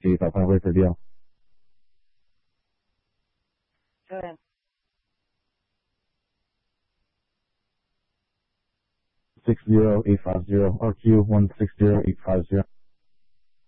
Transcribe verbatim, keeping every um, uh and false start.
Chief, I'll probably wait for deal. Go ahead. Six zero eight five zero R Q one six zero eight five zero.